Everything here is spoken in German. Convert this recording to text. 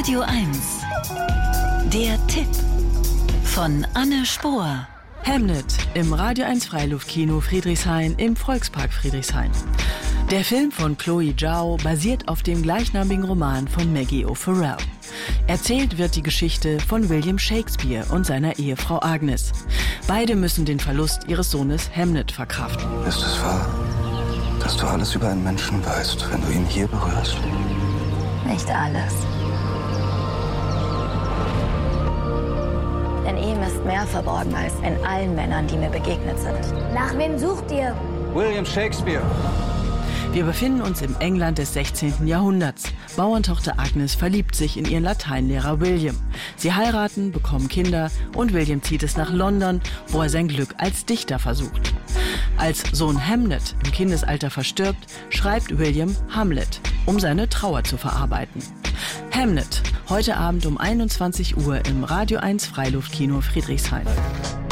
Radio 1. Der Tipp von Anne Spohr. Hamlet im Radio 1 Freiluftkino Friedrichshain im Volkspark Friedrichshain. Der Film von Chloe Zhao basiert auf dem gleichnamigen Roman von Maggie O'Farrell. Erzählt wird die Geschichte von William Shakespeare und seiner Ehefrau Agnes. Beide müssen den Verlust ihres Sohnes Hamlet verkraften. Ist es wahr, dass du alles über einen Menschen weißt, wenn du ihn hier berührst? Nicht alles. In ihm ist mehr verborgen als in allen Männern, die mir begegnet sind. Nach wem sucht ihr? William Shakespeare. Wir befinden uns im England des 16. Jahrhunderts. Bauerntochter Agnes verliebt sich in ihren Lateinlehrer William. Sie heiraten, bekommen Kinder und William zieht es nach London, wo er sein Glück als Dichter versucht. Als Sohn Hamlet im Kindesalter verstirbt, schreibt William Hamlet, um seine Trauer zu verarbeiten. Hamlet, heute Abend um 21 Uhr im Radio 1 Freiluftkino Friedrichshain.